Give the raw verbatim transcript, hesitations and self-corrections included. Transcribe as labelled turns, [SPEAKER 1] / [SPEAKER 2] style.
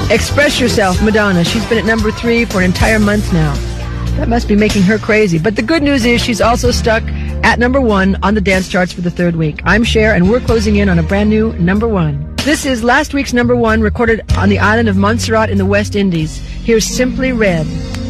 [SPEAKER 1] Express Yourself, Madonna. She's been at number three for an entire month now. That must be making her crazy. But the good news is she's also stuck at number one on the dance charts for the third week. I'm Cher, and we're closing in on a brand new number one. This is last week's number one, recorded on the island of Montserrat in the West Indies. Here's Simply Red.